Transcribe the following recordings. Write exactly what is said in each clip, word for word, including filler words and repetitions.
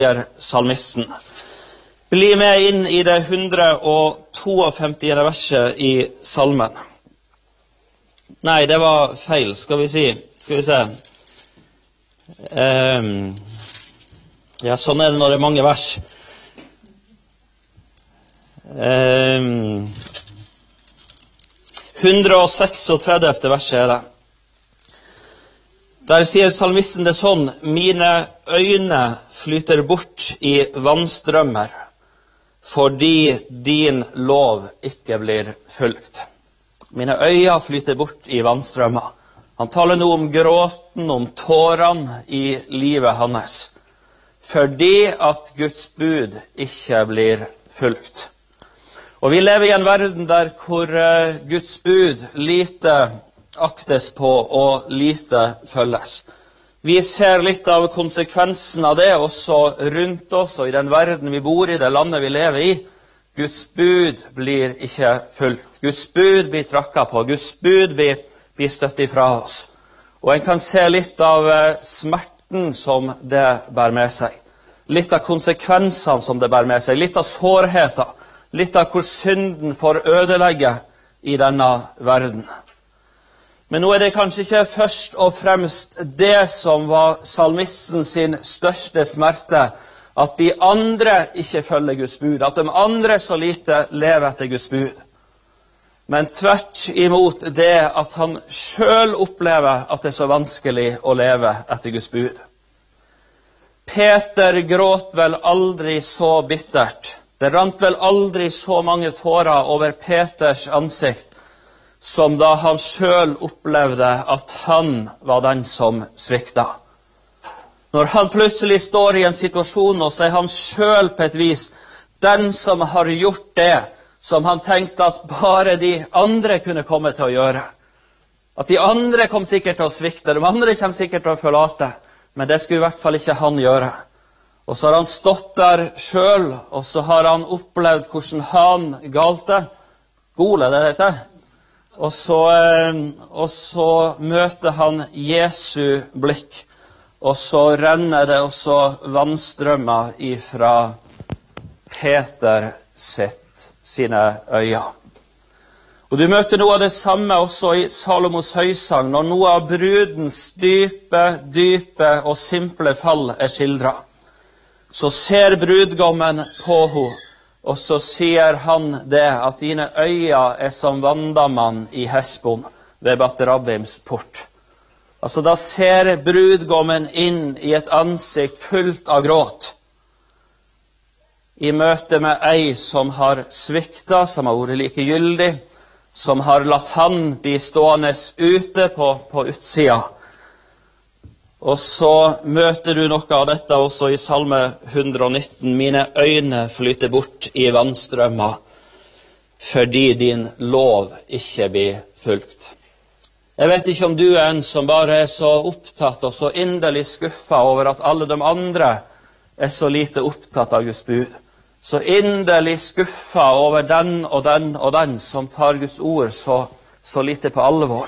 salmisten. Bli med inn i det hundre og femtitoende verset i salmen. Nei, det var feil, skal vi si. Skal vi se. Um, ja, sånn er det når det er mange vers. Um, hundre og trettiseks verset er det. Der sier salmisten det sånn: mine øyne flyter bort i vannstrømmer, fordi din lov ikke blir fulgt. Mine øyne flyter bort i vannstrømmer. Han taler nå om gråten, om tårene i livet hans, fordi at Guds bud ikke blir fulgt. Og vi lever i en verden der hvor Guds bud lite aktes på og lite følges. Vi ser litt av konsekvensen av det også rundt oss og i den verden vi bor i, det landet vi lever i. Guds bud blir ikke fulgt. Guds bud blir trakket på. Guds bud blir, blir støtt ifra oss. Og en kan se litt av smerten som det bærer med seg. Litt av konsekvensene som det bærer med seg. Litt av sårheten. Litt av hvor synden får ødelegge i denne verden. Men nå er det kanskje ikke først og fremst det som var salmisten sin største smerte, at de andre ikke følger Guds bud, at de andre så lite lever etter Guds bud. Men tvert imot det at han selv opplever at det er så vanskelig å leve etter Guds bud. Peter gråt vel aldri så bittert. Det rant vel aldri så mange tårer over Peters ansikt, som da han selv opplevde at han var den som svikta. Når han plutselig står i en situasjon, og så er han selv på et vis den som har gjort det som han tenkte at bare de andre kunne komme til å gjøre. At de andre kom sikkert til å svikte, de andre kom sikkert til å forlate, men det skulle i hvert fall ikke han gjøre. Og så har han stått der selv, og så har han opplevd hvordan han galte. Gole, det heter. Og så, og så møter han Jesu blikk, og så renner det også vannstrømmer ifra Peter sitt, sine øyne. Og du møter noe av det samme også i Salomos høysang, når noe av brudens dype, dype og simple fall er skildret. Så ser brudgommen på henne, og så sier han det, at dine øyne er som vanndammen i Hesbon ved Bat-Rabims port. Altså da ser brudgommen inn i et ansikt fullt av gråt, i møte med ei som har svikta, som har vært likegyldig, som har latt han bli stående ute på, på utsida. Og så møter du noe av dette også i salme hundre og nitten. Mine øyne flyter bort i vannstrømmer, fordi din lov ikke blir fulgt. Jeg vet ikke om du er en som bare er så opptatt og så inderlig skuffet over at alle de andre er så lite opptatt av Guds bud. Så inderlig skuffet over den og den og den som tar Guds ord så, så lite på alvor.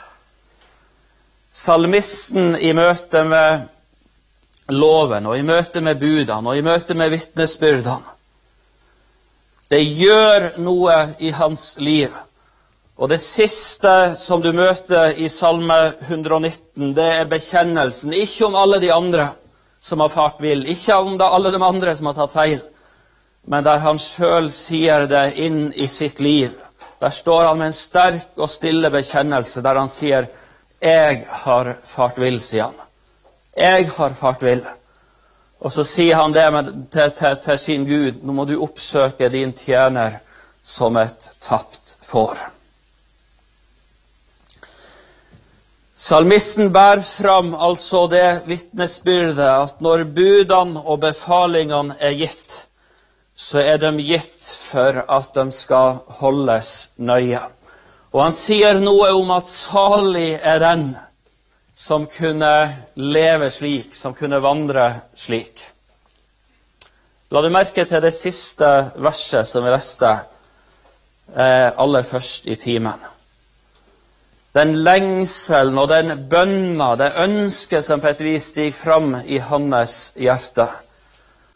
Salmisten i møte med loven, og i møte med budene, og i møte med vittnesbyrdene, det gjør noe i hans liv. Og det siste som du møter i salme hundre og nitten, det er bekjennelsen, ikke om alle de andre som har fart vill, ikke om det alle de andre som har tatt feil, men der han selv sier det inn i sitt liv. Der står han med en sterk og stille bekjennelse, der han sier: jeg har fart vill, sier han. Jeg har fart vill. Og så sier han det med, til, til, til sin Gud: nå må du oppsøke din tjener som et tapt får. Salmisten bærer fram altså det vittnesbyrdet at når budene og befalingene er gitt, så er de gitt for at de skal holdes nøye. Og han sier noe om at salig er den som kunne leve slik, som kunne vandre slik. La du merke til det siste verset som vi leste eh, aller først i timen. Den lengselen og den bønna, det ønsket som på et vis stiger fram i hans hjerte.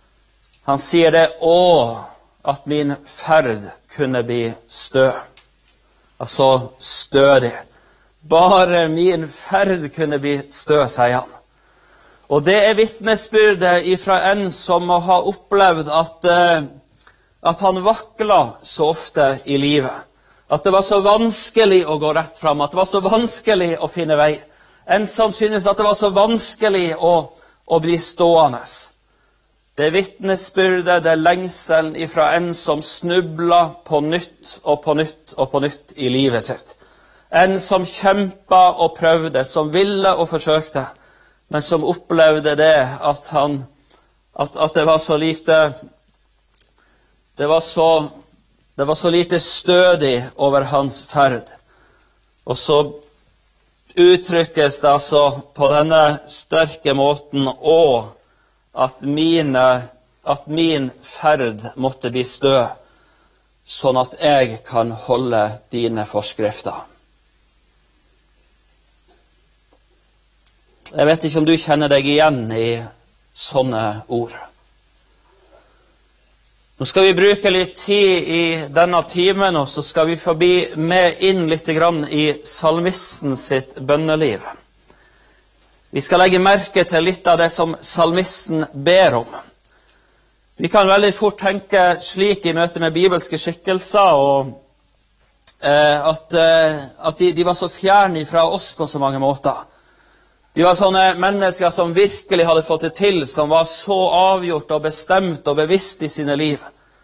Han sier det, å, at min ferd kunne bli stø. Altså stødig. Bare min ferd kunne bli stø, sier han. Og det er vittnesbyrdet ifra en som må ha opplevd at, eh, at han vaklet så ofte i livet. At det var så vanskelig å gå rett fram, at det var så vanskelig å finne vei. En som synes at det var så vanskelig å, å bli stående. Det er vittnesbyrdet, det er lengselen ifra en som snublet på nytt og på nytt og på nytt i livet sitt. En som kjempet og prøvde, som ville og forsøkte, men som opplevde det at, han, at, at det var så lite det var så, det var så lite stødig over hans ferd. Og så uttrykkes det altså på denne sterke måten og at, mine, at min ferd måtte bli stø, sånn at jeg kan holde dine forskrifter. Jeg vet ikke om du kjenner deg igjen i sånne ord. Nå skal vi bruke litt tid i denne timen, og så skal vi forbi med inn litt grann i salmisten sitt bønneliv. Vi skal legge merke til litt av det som salmisten ber om. Vi kan veldig fort tenke slik i møte med bibelske skikkelser, og eh, at, eh, at de, de var så fjerne fra oss på så mange måter. De var sånne mennesker som virkelig hadde fått det til, som var så avgjort og bestemt og bevisst i sine liv.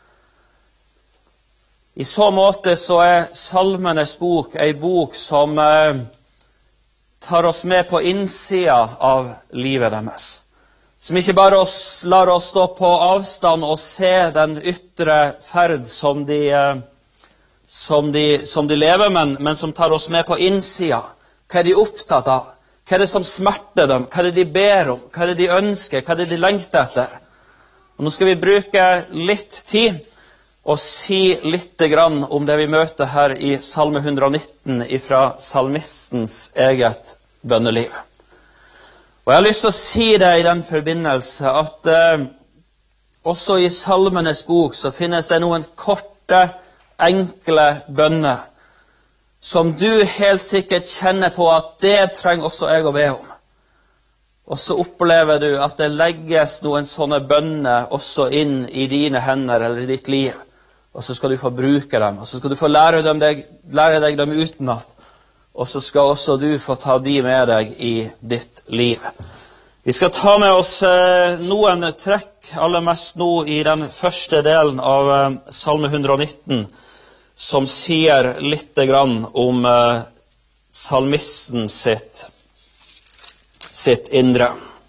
I så måte så er Salmenes bok en bok som eh, tar oss med på innsida av livet deres. Som ikke bare oss, lar oss stå på avstand og se den ytre ferd som de, eh, som de, som de lever, men, men som tar oss med på innsida. Hva er de opptatt av? Hva er det som smerter dem? Hva er det de ber om? Hva er det de ønsker? Hva er det de lengter etter? Og nå skal vi bruke litt tid og si litt grann om det vi møter her i Salme hundre og nitten fra salmistens eget bønneliv. Og jeg har lyst til å si det i den forbindelse at eh, også i Salmenes bok så finnes det noen korte, enkle bønner som du helt sikkert kjenner på at det trenger også jeg å be om. Og så opplever du at det legges noen sånne bønner også inn i dine hender eller i ditt liv. Og så skal du få bruke dem, og så skal du få lære, dem deg, lære deg dem utenat. Og så skal også du få ta de med deg i ditt liv. Vi skal ta med oss eh, noen trekk, aller mest nå i den første delen av eh, Salme hundre og nitten, som sier litt grann om eh, salmisten sitt, sitt indre.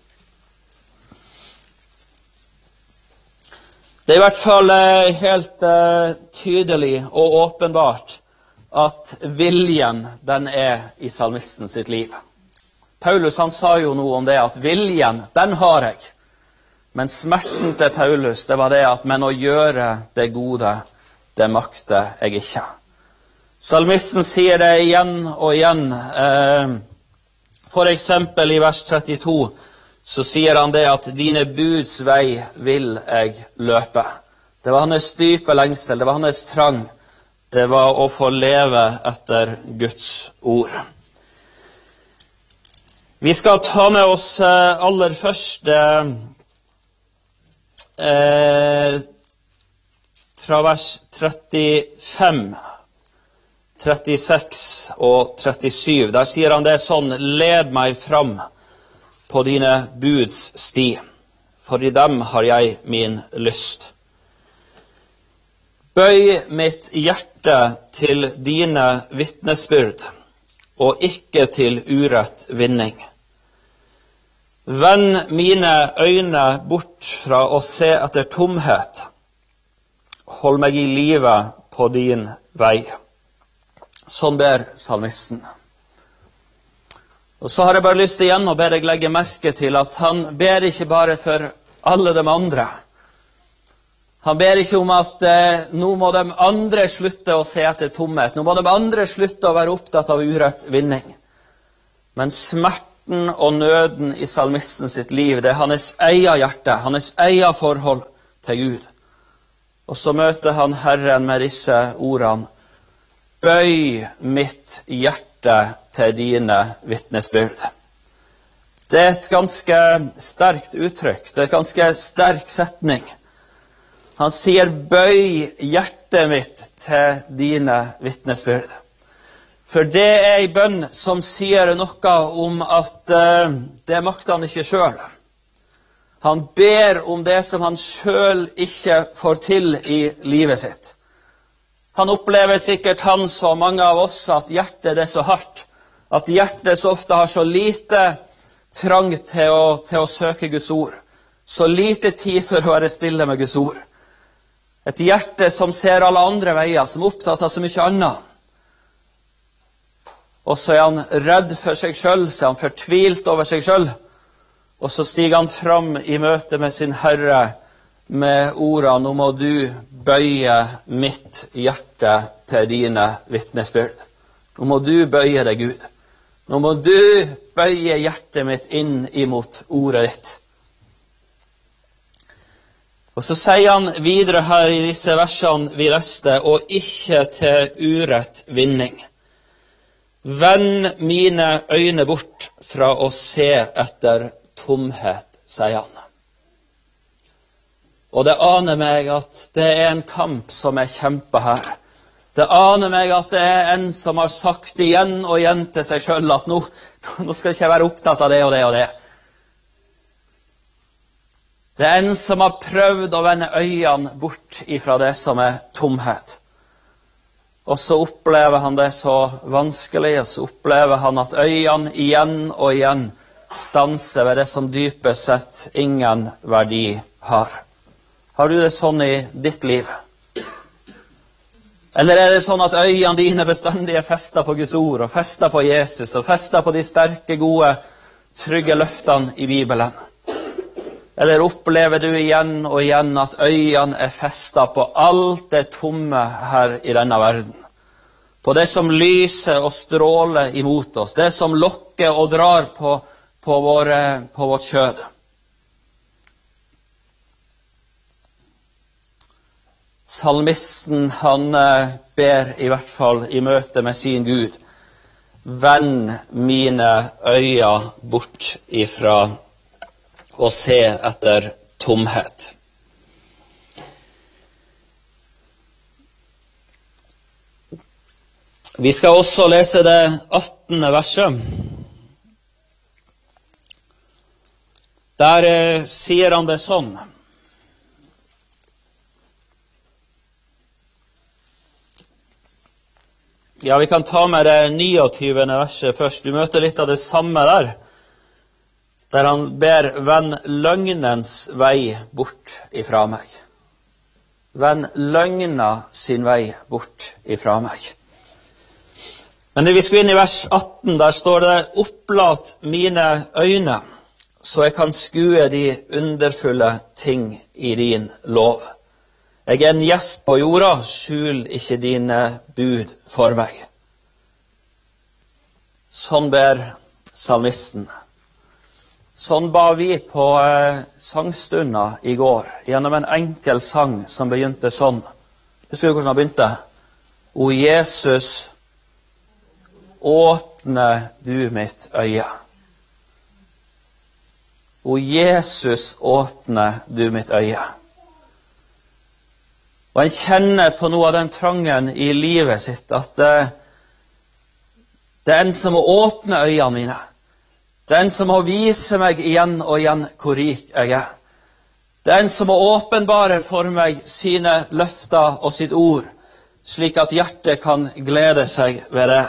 Det er i hvert fall eh, helt eh, tydelig og åpenbart at viljen den er i salmisten sitt liv. Paulus han sa jo noe om det, at viljen, den har jeg. Men smerten til Paulus, det var det at men å gjøre det gode, det makter jeg ikke. Salmisten sier det igjen og igjen. For eksempel i vers trettito, så sier han det at dine buds vei vil jeg løpe. Det var hans dype lengsel, det var hans trang. Det var å få leve etter Guds ord. Vi skal ta med oss aller først eh, fra vers trettifem, trettiseks og trettisju. Der sier han det sånn: led meg fram på dine buds sti, for i dem har jeg min lyst. Bøy mitt hjerte til dine vittnesbyrd, og ikke til urett vinning. Vend mine øyne bort fra å se etter tomhet. Hold meg i livet på din vei. Sånn ber salmisten. Og så har jeg bare lyst til igjen å be deg legge merke til at han ber ikke bare for alle de andre. Han ber ikke om at eh, nå må de andre slutte å se etter tomhet. Nå må de andre slutte å være opptatt av urett vinning. Men smerten og nøden i salmisten sitt liv, det er hans eget hjerte, hans eget forhold til Gud. Og så møter han Herren med disse ordene: Bøy mitt hjerte til dine vitnesbyrd. Det er et ganske sterkt uttrykk, det er et ganske sterk setning. Han sier, bøy hjertet mitt til dine vitnesbyrd. For det er en bønn som sier noe om at uh, det makter han ikke selv. Han ber om det som han selv ikke får til i livet sitt. Han opplever sikkert, han så mange av oss, at hjertet er så hardt, at hjertet så ofte har så lite trang til å, til å søke Guds ord. Så lite tid for å være stille med Guds ord. Et hjerte som ser alle andre veier, som er opptatt av så mye annet. Og så er han redd for seg selv, så er han fortvilt over seg selv. Og så stiger han fram i møte med sin Herre med ordene: nå må du bøye mitt hjerte til dine vitnesbyrd. Nå må du bøye deg, Gud. Nå må du bøye hjertet mitt inn imot ordet ditt. Og så sier han videre her i disse versene vi leste: og ikke til urett vinning. Vend mine øyne bort fra å se etter tomhet, sier han. Og det aner meg at det er en kamp som er kjempet her. Det aner meg at det er en som har sagt igjen og igjen til seg selv at nå, nå skal jeg ikke være opptatt av det og det og det. Det er en som har prøvd å vende øynene bort ifra det som er tomhet. Og så opplever han det så vanskelig, og så opplever han at øynene igjen og igjen stanser ved det som dypest sett ingen verdi har. Har du det sånn i ditt liv? Eller er det sånn at øynene dine bestandig er festet på Guds ord, og festet på Jesus, og festet på de sterke, gode, trygge løftene i Bibelen? Eller opplever du igjen og igjen at øynene er festet på alt det tomme her i denne verden? På det som lyser og stråler imot oss, det som lokker og drar på, på, våre, på vårt kjød? Salmisten, han ber i hvert fall i møte med sin Gud: vend mine øyne bort ifra å se etter tomhet. Vi skal også lese det attende verset. Der eh, sier han det sånn: Ja, vi kan ta med det niogtyvende verset først. Du møter litt av det samme der, der han ber: vend løgnens vei bort ifra meg. Vend løgna sin vei bort ifra meg. Men når vi skal inn i vers atten, der står det: opplat mine øyne, så jeg kan skue de underfulle ting i din lov. Jeg er en gjest på jorda, skjul ikke dine bud for meg. Sånn ber salmisten. Sånn ba vi på eh, sangstunder i går, gjennom en enkel sang som begynte sånn. Husker du hvordan den begynte? O Jesus, åpne du mitt øye. O Jesus, åpne du mitt øye. Og en kjenner på noe av den trangen i livet sitt, at det, det er en som må åpne øynene mine. Det er en som må vise meg igjen og igjen hvor rik jeg er. Det er en som må åpenbare for meg sine løfter og sitt ord, slik at hjertet kan glede seg ved det.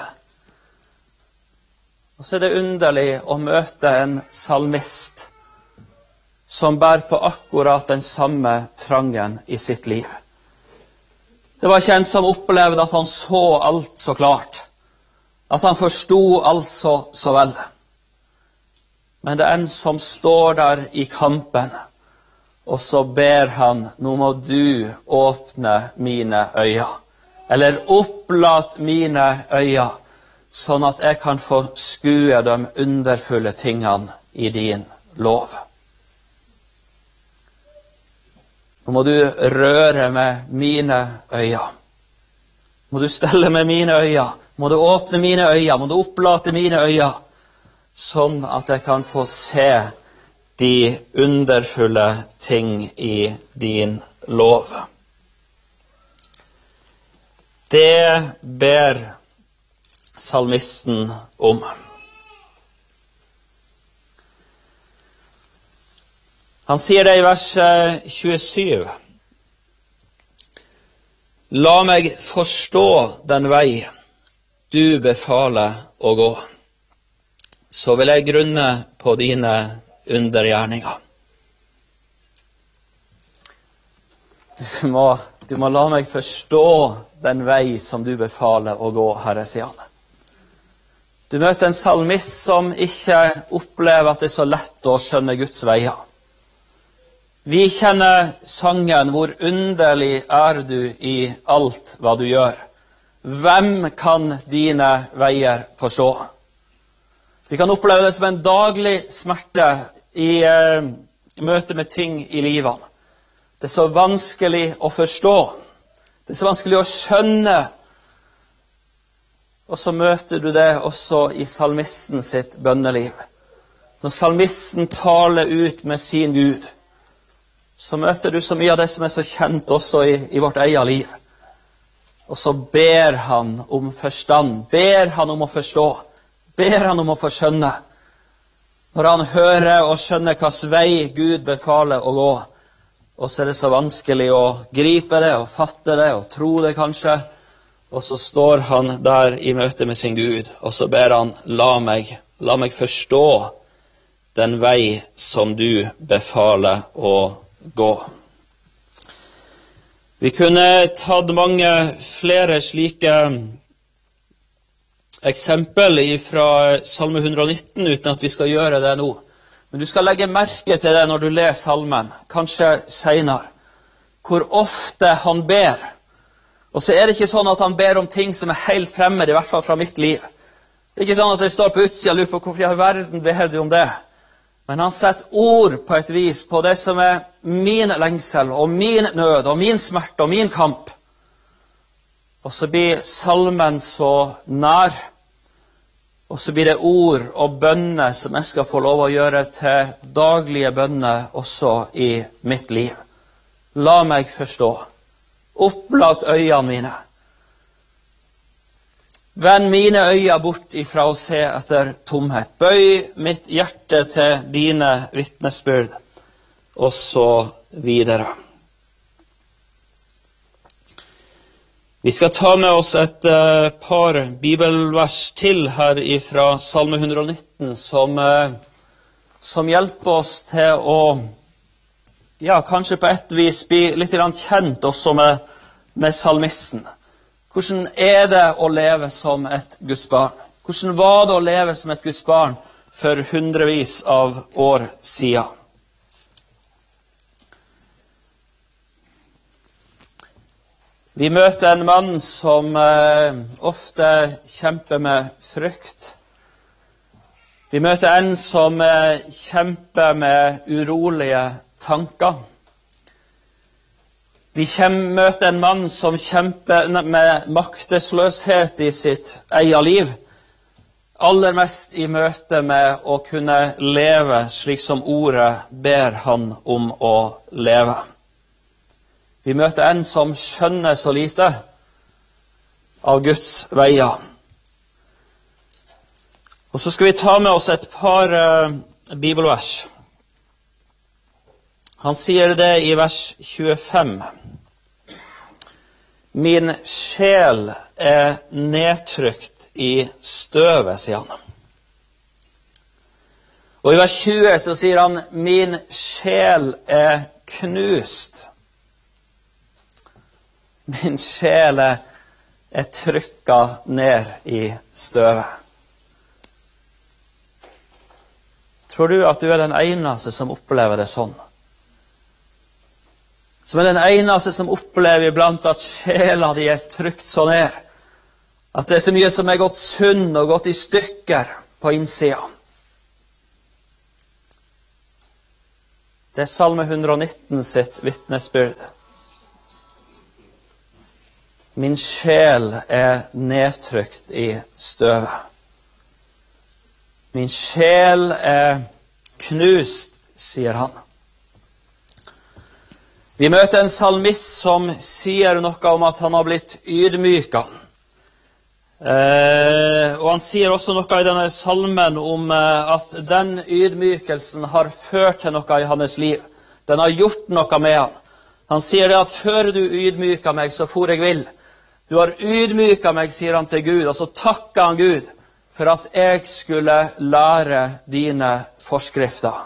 Og så er det underlig å møte en salmist som bærer på akkurat den samme trangen i sitt liv. Det var ikke en som opplevde at han så alt så klart, at han forstod alt så, så vel. Men det er en som står der i kampen, og så ber han: nå må du åpne mine øyne, eller opplat mine øyne, sånn at jeg kan få skue de underfulle tingene i din lov. Nå må du røre med mine øyne. Må du stelle med mine øyne. Må du åpne mine øyne. Må du opplate mine øyne. Sånn at jeg kan få se de underfulle ting i din lov. Det ber salmisten om. Han sier det i vers tjuesju. La meg forstå den vei du befaler å gå, så vil jeg grunne på dine undergjerninger. Du må, du må la meg forstå den vei som du befaler å gå, Herre, sier han. Du møter en salmist som ikke opplever at det er så lett å skjønne Guds veier. Vi kjenner sangen «Hvor underlig er du i alt hva du gjør». Hvem kan dine veier forstå? Vi kan oppleve det som en daglig smerte i eh, møte med ting i livet. Det er så vanskelig å forstå. Det er så vanskelig å skjønne. Og så møter du det også i salmisten sitt bønneliv. Når salmisten taler ut med sin Gud, så møter du så mye av det som er så kjent også i, i vårt eget liv. Og så ber han om forstand, ber han om å forstå, ber han om å få skjønne. Når han hører og skjønner hvilken vei Gud befaler å gå, og så er det så vanskelig å gripe det, og fatte det, og tro det kanskje, og så står han der i møte med sin Gud, og så ber han, la meg, la meg forstå den vei som du befaler å gå. Vi kunne tatt mange flere slike eksempel fra Salme hundre og nitten, uten at vi skal gjøre det nå. Men du skal legge merke til det når du leser salmen, kanskje senere, hvor ofte han ber. Og så er det ikke sånn at han ber om ting som er helt fremmed, i hvert fall fra mitt liv. Det er ikke sånn at jeg står på utsida og lurer på hvorfor i all verden ber du om det. Men han setter ord på et vis på det som er min lengsel, og min nød, og min smerte, og min kamp. Og så blir salmen så nær, og så blir det ord og bønner som jeg skal få lov å gjøre til daglige bønner også i mitt liv. La meg forstå. Opplat øynene mine. Vend mine øyne bort ifra å se etter tomhet. Bøy mitt hjerte til dine vitnesbyrd, og så videre. Vi skal ta med oss et uh, par bibelvers til her fra Salme hundre og nitten, som, uh, som hjelper oss til å, ja, kanskje på et vis bli litt kjent også med, med salmisten. Hvordan er det å leve som et Guds barn? Hvordan var det å leve som et Guds barn for hundrevis av år siden? Vi møter en mann som eh, ofte kjemper med frykt. Vi møter en som eh, kjemper med urolige tanker. Vi møter en mann som kjemper med maktesløshet i sitt eget liv, aller mest i møte med å kunne leve slik som ordet ber han om å leve. Vi møter en som skjønner så lite av Guds veier. Og så skal vi ta med oss et par uh, bibelvers. Han sier det i vers tjuefem. Min sjel er nedtrykt i støvet, sier han. Og i vers tjue så sier han, min sjel er knust. Min sjel er trykket ned i støvet. Tror du at du er den eneste som opplever det sånn? Som er den eneste som opplever iblant at sjela di er trykt så ned. At det er så mye som er gått sund og gått i stykker på innsida. Det er Salme hundre og nitten sitt vittnesbyrd. Min sjel er nedtrykt i støvet. Min sjel er knust, sier han. Vi møter en salmist som sier noe om at han har blitt ydmyket. Eh, og han sier også noe i denne salmen om eh, at den ydmykelsen har ført til noe i hans liv. Den har gjort noe med han. Han sier det at før du ydmyket meg, så for jeg vil. Du har ydmyket meg, sier han til Gud, og så takker han Gud for at jeg skulle lære dine forskrifter.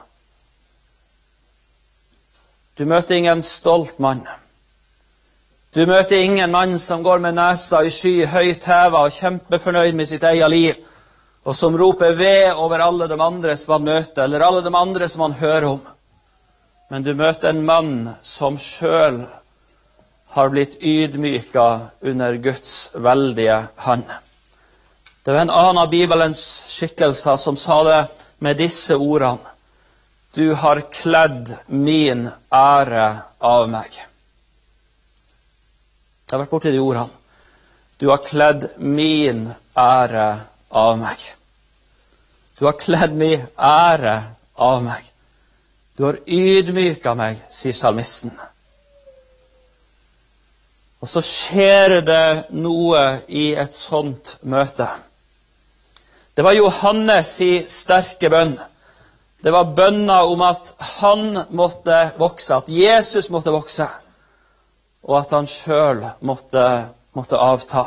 Du møter ingen stolt mann. Du møter ingen mann som går med nesa i sky, høyt heva og kjempefornøyd med sitt eget liv, og som roper ved over alle de andre som han møter, eller alle de andre som han hører om. Men du møter en mann som selv har blitt ydmyket under Guds veldige hand. Det var en annen av Bibelens skikkelser som sa det med disse ordene: Du har kledd min ære av meg. Jeg har vært borti de ordene. Du har kledd min ære av meg. Du har kledd min ære av meg. Du har ydmyket meg, sier salmisten. Og så skjer det noe i et sånt møte. Det var Johannes i sterke bønn. Det var bønna om at han måtte vokse, at Jesus måtte vokse, og at han selv måtte, måtte avta.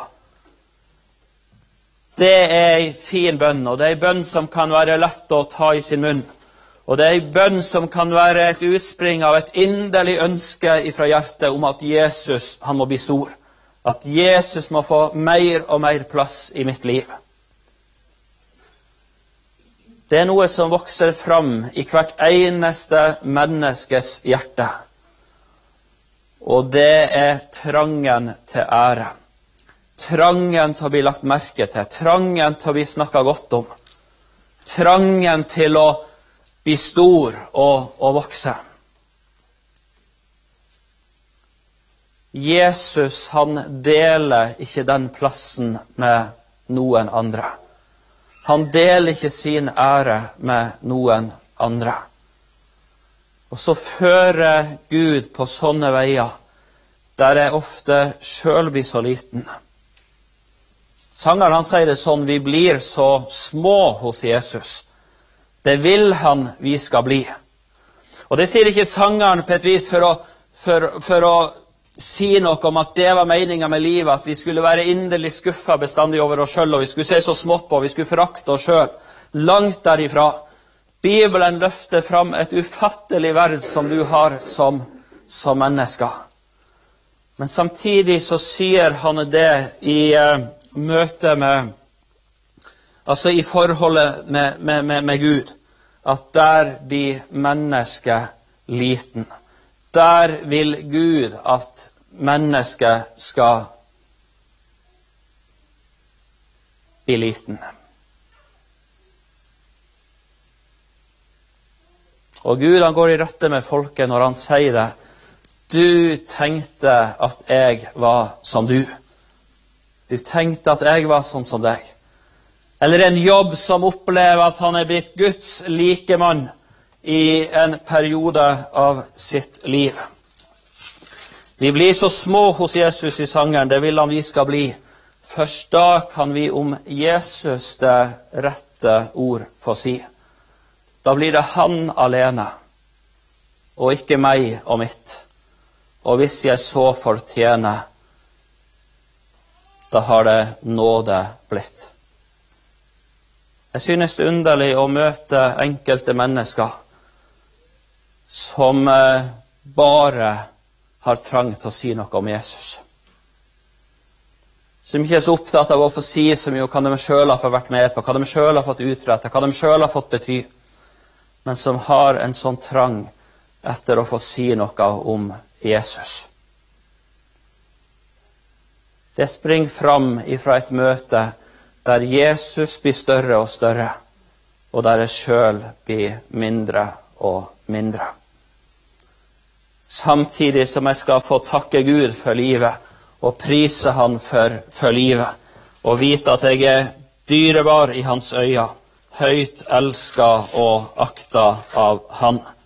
Det er en fin bønn, og det er en bønn som kan være lett å ta i sin munn. Og det er en bønn som kan være et utspring av et inderlig ønske fra hjertet om at Jesus, han må bli stor. At Jesus må få mer og mer plass i mitt liv. Det er noe som vokser fram i hvert eneste menneskes hjerte. Og det er trangen til ære. Trangen til å bli lagt merke til. Trangen til å bli snakket godt om. Trangen til å bli stor og, og vokse. Jesus, han deler ikke den plassen med noen andre. Han deler ikke sin ære med noen andre. Og så fører Gud på sånne veier, der jeg ofte selv blir så liten. Sangeren han sier det sånn: vi blir så små hos Jesus. Det vil han vi skal bli. Og det sier ikke sangeren på et vis for å, for, for å si noe om at det var meningen med livet, at vi skulle være inderlig skuffet bestandig over oss selv, og vi skulle se så smått på, og vi skulle forakte oss selv. Langt derifra. Bibelen løfter fram et ufattelig verd som du har som, som menneske. Men samtidig så sier han det i uh, møte med, altså i forholdet med, med, med, med Gud, at der blir mennesket liten. Der vil Gud at mennesket skal bli liten. Og Gud han går i rette med folket når han sier det. Du tenkte at jeg var som du. Du tenkte at jeg var sånn som deg. Eller en jobb som opplever at han er blitt Guds likemann i en periode av sitt liv. Vi blir så små hos Jesus i sangeren, det vil han vi skal bli. Først da kan vi om Jesus det rette ord få si. Da blir det han alene, og ikke meg og mitt. Og hvis jeg så fortjener, da har det nåde blitt. Jeg synes det er underlig å møte enkelte mennesker som bare har trang til å si noe om Jesus. Som ikke er så opptatt av å få si så mye, hva de selv har fått vært med på, hva de selv har fått utrettet, hva de selv har fått bety. Men som har en sånn trang etter å få si noe om Jesus. Det springer fram ifra et møte der Jesus blir større og større, og der jeg selv blir mindre og mindre. samtidig som jeg skal få takke Gud for livet, og prise han for, for livet, og vite at jeg er dyrebar i hans øyne, høyt elsket og aktet av han.